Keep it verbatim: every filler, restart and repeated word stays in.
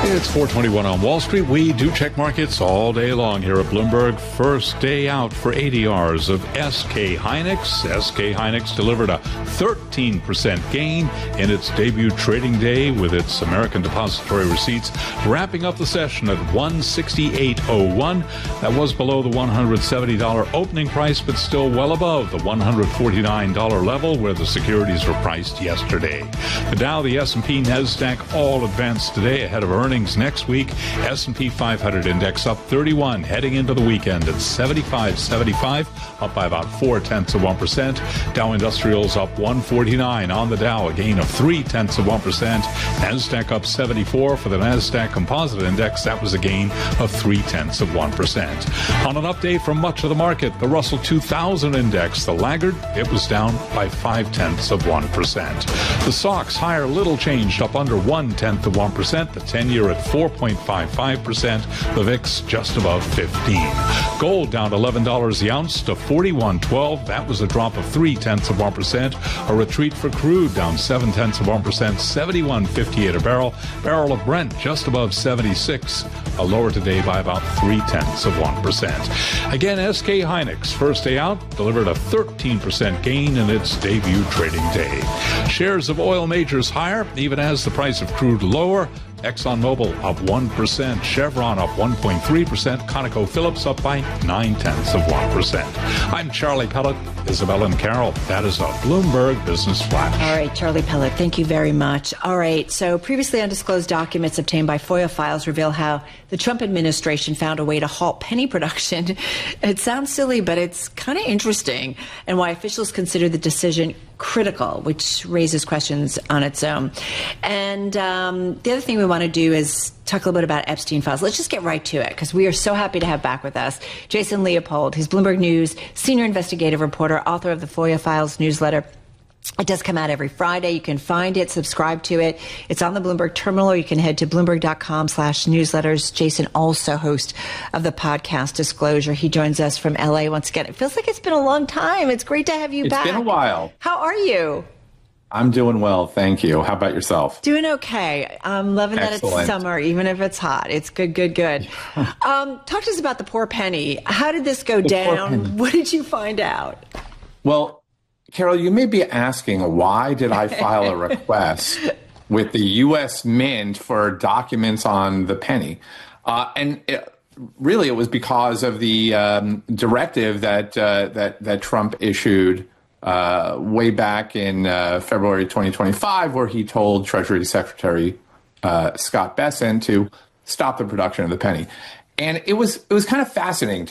It's four twenty-one on Wall Street. We do check markets all day long here at Bloomberg. First day out for A D Rs of S K Hynix. S K Hynix delivered a thirteen percent gain in its debut trading day with its American depository receipts, wrapping up the session at one sixty-eight oh one. That was below the one hundred seventy dollars opening price, but still well above the one hundred forty-nine dollars level where the securities were priced yesterday. The Dow, the S and P, NASDAQ all advanced today ahead of earnings next week. S and P five hundred index up thirty-one, heading into the weekend at seventy-five seventy-five, up by about four tenths of one percent. Dow Industrials up one forty-nine on the Dow, a gain of three tenths of one percent. NASDAQ up seventy-four for the NASDAQ Composite Index. That was a gain of three tenths of one percent. On an update from much of the market, the Russell two thousand Index, the laggard, it was down by five tenths of one percent. The S O X higher, little changed, up under one tenth of one percent. The ten-year at four point five five percent. The V I X just above fifteen. Gold down eleven dollars the ounce to forty-one twelve. That was a drop of three tenths of one percent. A retreat for crude down seven tenths of one percent. seventy-one fifty-eight a barrel. Barrel of Brent just above seventy-six. A lower today by about three tenths of one percent. Again, S K Hynix, first day out, delivered a thirteen percent gain in its debut trading day. Shares of oil majors higher, even as the price of crude lower. ExxonMobil up one percent, Chevron up one point three percent, ConocoPhillips up by nine tenths of one percent. I'm Charlie Pellet, Isabella and Carol. That is a Bloomberg Business Flash. All right, Charlie Pellet, thank you very much. All right, so previously undisclosed documents obtained by FOIA files reveal how the Trump administration found a way to halt penny production. It sounds silly, but it's kind of interesting, and why officials consider the decision critical, which raises questions on its own. And um, the other thing we want to do is talk a little bit about Epstein files. Let's just get right to it, because we are so happy to have back with us Jason Leopold. He's Bloomberg News senior investigative reporter, author of the FOIA Files newsletter. It does come out every Friday. You can find it, subscribe to it. It's on the Bloomberg terminal, or you can head to bloomberg.com slash newsletters. Jason, also host of the podcast Disclosure. He joins us from L A once again. It feels like it's been a long time. It's great to have you it's back. It's been a while. How are you? I'm doing well, thank you. How about yourself? Doing okay. I'm loving Excellent. that it's summer, even if it's hot. It's good, good, good. um, talk to us about the poor penny. How did this go the down? What did you find out? Well, Carol, you may be asking, why did I file a request with the U S Mint for documents on the penny? Uh, and it, really, it was because of the um, directive that, uh, that that Trump issued uh, way back in uh, February twenty twenty-five, where he told Treasury Secretary uh, Scott Bessent to stop the production of the penny. And it was it was kind of fascinating